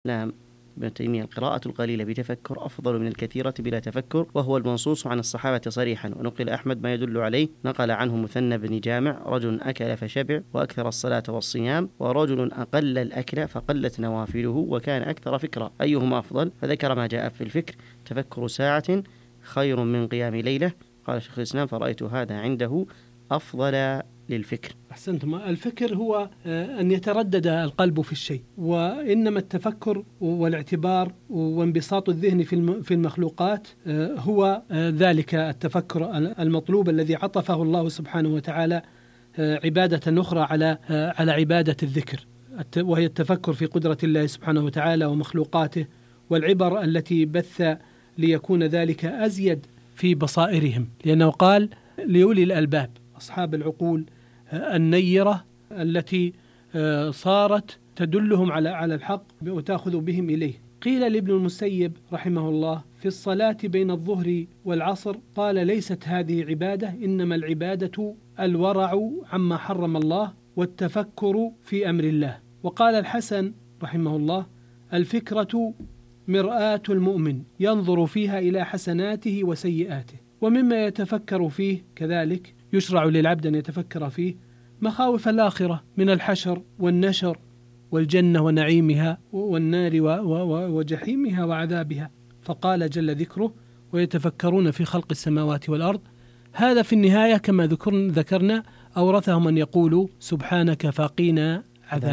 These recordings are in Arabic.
نعم. ابن تيمية: القراءة القليلة بتفكر أفضل من الكثيرة بلا تفكر، وهو المنصوص عن الصحابة صريحا. ونقل أحمد ما يدل عليه، نقل عنه مثنى بن جامع: رجل أكل فشبع وأكثر الصلاة والصيام، ورجل أقل الأكل فقلت نوافله وكان أكثر فكرة، أيهما أفضل؟ فذكر ما جاء في الفكر: تفكر ساعة خير من قيام ليلة. قال شيخ الإسلام: فرأيت هذا عنده أفضل للفكر. أحسنتم. الفكر هو أن يتردد القلب في الشيء، وإنما التفكر والاعتبار وانبساط الذهن في المخلوقات هو ذلك التفكر المطلوب الذي عطفه الله سبحانه وتعالى عبادة أخرى على عبادة الذكر، وهي التفكر في قدرة الله سبحانه وتعالى ومخلوقاته، والعبر التي بث ليكون ذلك أزيد في بصائرهم، لأنه قال: لأولي الألباب، أصحاب العقول النيرة التي صارت تدلهم على الحق وتأخذ بهم إليه. قيل لابن المسيب رحمه الله في الصلاة بين الظهر والعصر، قال: ليست هذه عبادة، إنما العبادة الورع عما حرم الله والتفكر في أمر الله. وقال الحسن رحمه الله: الفكرة مرآة المؤمن ينظر فيها إلى حسناته وسيئاته. ومما يتفكر فيه كذلك يشرع للعبد أن يتفكر فيه مخاوف الآخرة من الحشر والنشر والجنة ونعيمها والنار وجحيمها وعذابها. فقال جل ذكره: ويتفكرون في خلق السماوات والأرض. هذا في النهاية كما ذكرنا أورثهم أن يقولوا: سبحانك فقنا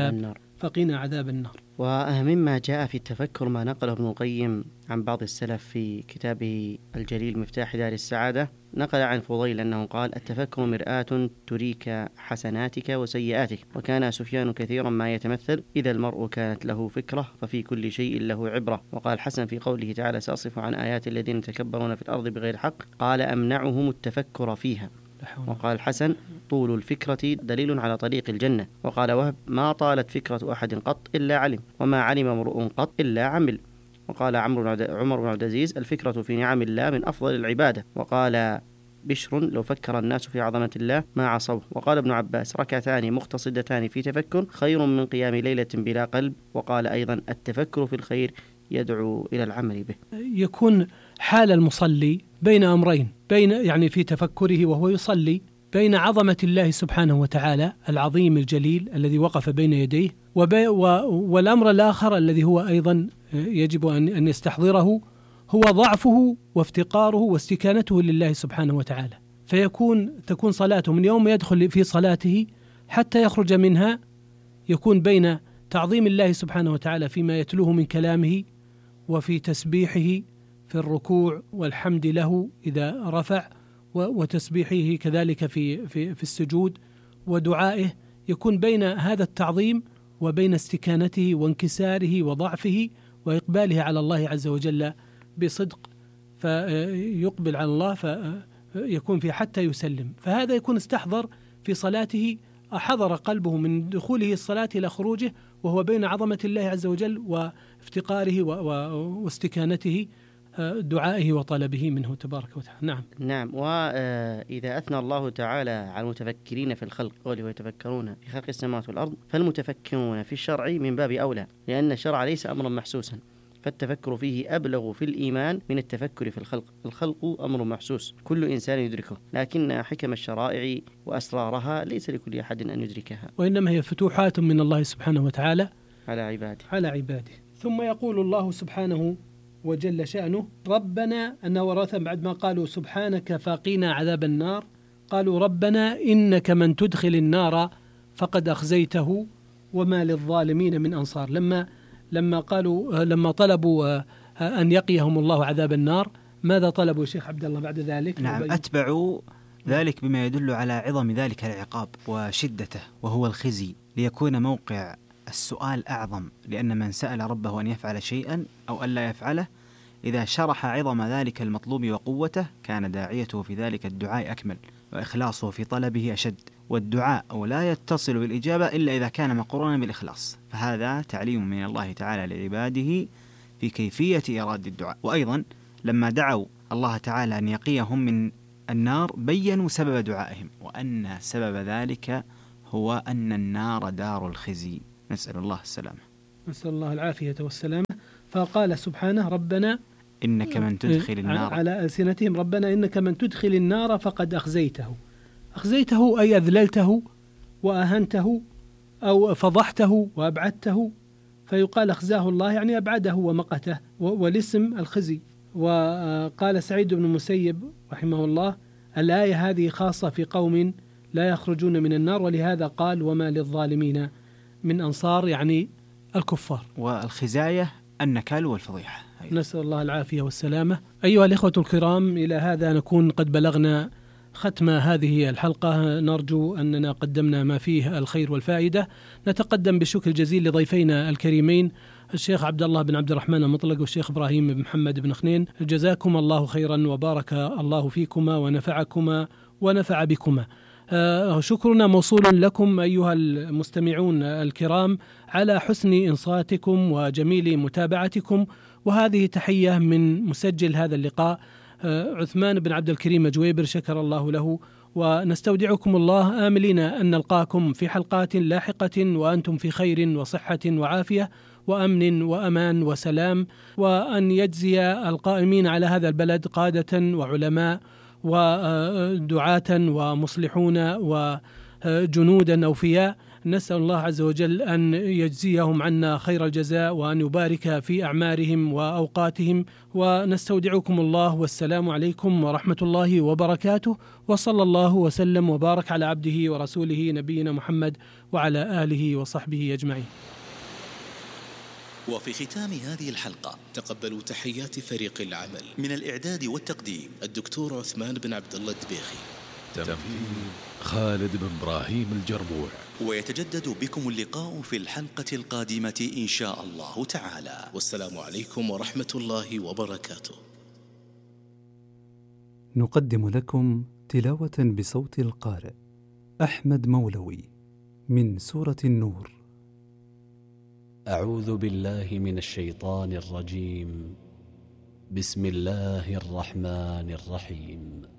عذاب النار. ومما جاء في التفكر ما نقله ابن القيم عن بعض السلف في كتابه الجليل مفتاح دار السعادة. نقل عن فضيل أنه قال: التفكر مرآة تريك حسناتك وسيئاتك. وكان سفيان كثيرا ما يتمثل: إذا المرء كانت له فكرة ففي كل شيء له عبرة. وقال حسن في قوله تعالى: سأصف عن آيات الذين يتكبرون في الأرض بغير حق، قال: أمنعهم التفكر فيها. وقال الحسن: طول الفكرة دليل على طريق الجنة. وقال وهب: ما طالت فكرة أحد قط إلا علم، وما علم امرؤ قط إلا عمل. وقال عمر بن عبد العزيز: الفكرة في نعم الله من أفضل العبادة. وقال بشر: لو فكر الناس في عظمة الله ما عصوه. وقال ابن عباس: ركعتان مقتصدتان في تفكر خير من قيام ليلة بلا قلب. وقال أيضا: التفكر في الخير يدعو إلى العمل به. يكون حال المصلي بين أمرين، يعني في تفكره وهو يصلي بين عظمة الله سبحانه وتعالى العظيم الجليل الذي وقف بين يديه، والأمر الآخر الذي هو أيضا يجب أن يستحضره هو ضعفه وافتقاره واستكانته لله سبحانه وتعالى. تكون صلاته من يوم يدخل في صلاته حتى يخرج منها يكون بين تعظيم الله سبحانه وتعالى فيما يتلوه من كلامه، وفي تسبيحه في الركوع والحمد له إذا رفع، وتسبيحه كذلك في السجود، ودعائه، يكون بين هذا التعظيم وبين استكانته وانكساره وضعفه وإقباله على الله عز وجل بصدق، فيقبل على الله فيكون في حتى يسلم. فهذا يكون استحضر في صلاته، حضر قلبه من دخوله الصلاة إلى خروجه وهو بين عظمة الله عز وجل وافتقاره واستكانته، دعائه وطلبه منه تبارك وتعالى. نعم. وإذا أثنى الله تعالى على المتفكرين في الخلق قوله: يتفكرون في خلق السماوات والأرض، فالمتفكرون في الشرع من باب أولى، لأن الشرع ليس أمرا محسوسا، فالتفكر فيه أبلغ في الإيمان من التفكر في الخلق. الخلق أمر محسوس كل إنسان يدركه، لكن حكم الشرائع وأسرارها ليس لكل أحد أن يدركها، وإنما هي فتوحات من الله سبحانه وتعالى على عباده. ثم يقول الله سبحانه وجل شأنه: ربنا، أنه ورثا بعد ما قالوا سبحانك فقنا عذاب النار، قالوا ربنا إنك من تدخل النار فقد أخزيته وما للظالمين من أنصار. لما طلبوا أن يقيهم الله عذاب النار، ماذا طلبوا شيخ عبد الله بعد ذلك؟ نعم، أتبعوا ذلك بما يدل على عظم ذلك العقاب وشدته، وهو الخزي، ليكون موقع السؤال أعظم، لأن من سأل ربه أن يفعل شيئا أو ألا يفعله إذا شرح عظم ذلك المطلوب وقوته كان داعيته في ذلك الدعاء أكمل، وإخلاصه في طلبه أشد، والدعاء لا يتصل بالإجابة إلا إذا كان مقرونا بالإخلاص. فهذا تعليم من الله تعالى لعباده في كيفية إرادة الدعاء. وأيضا لما دعوا الله تعالى أن يقيهم من النار بيّنوا سبب دعائهم، وأن سبب ذلك هو أن النار دار الخزي، نسأل الله السلامة. نسأل الله العافية والسلامة. فقال سبحانه ربنا إنك من تدخل النار على ألسنتهم ربنا إنك من تدخل النار فقد أخزيته أي أذللته وأهنته أو فضحته وأبعدته، فيقال أخزاه الله يعني أبعده ومقته، والاسم الخزي. وقال سعيد بن المسيب رحمه الله الآية هذه خاصة في قوم لا يخرجون من النار، ولهذا قال وما للظالمين من أنصار، يعني الكفار. والخزاية النكال والفضيحة. نسأل الله العافية والسلامة. أيها الإخوة الكرام، إلى هذا نكون قد بلغنا ختم هذه الحلقة، نرجو أننا قدمنا ما فيه الخير والفائدة. نتقدم بالشكر الجزيل لضيفينا الكريمين الشيخ عبد الله بن عبد الرحمن المطلق والشيخ إبراهيم بن محمد بن خنين، جزاكم الله خيرا وبارك الله فيكما ونفعكما ونفع بكما. شكرنا موصول لكم أيها المستمعون الكرام على حسن إنصاتكم وجميل متابعتكم، وهذه تحية من مسجل هذا اللقاء عثمان بن عبد الكريم جويبر، شكر الله له. ونستودعكم الله آملين أن نلقاكم في حلقات لاحقة وأنتم في خير وصحة وعافية وأمن وأمان وسلام، وأن يجزي القائمين على هذا البلد قادة وعلماء ودعاة ومصلحون وجنودا أوفياء. نسأل الله عز وجل أن يجزيهم عنا خير الجزاء وأن يبارك في أعمارهم وأوقاتهم، ونستودعكم الله، والسلام عليكم ورحمة الله وبركاته، وصلى الله وسلم وبارك على عبده ورسوله نبينا محمد وعلى آله وصحبه أجمعين. وفي ختام هذه الحلقة تقبلوا تحيات فريق العمل من الإعداد والتقديم الدكتور عثمان بن عبد الله الدبيخي، تنفيذ خالد بن إبراهيم الجربوع. ويتجدد بكم اللقاء في الحلقة القادمة إن شاء الله تعالى، والسلام عليكم ورحمة الله وبركاته. نقدم لكم تلاوة بصوت القارئ أحمد مولوي من سورة النور. أعوذ بالله من الشيطان الرجيم. بسم الله الرحمن الرحيم.